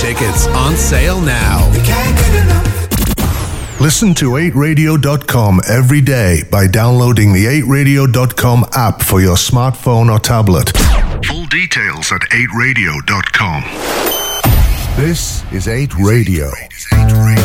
Tickets on sale now. We can't get enough. Listen to 8radio.com every day by downloading the 8radio.com app for your smartphone or tablet. Full details at 8radio.com. This is 8 Radio.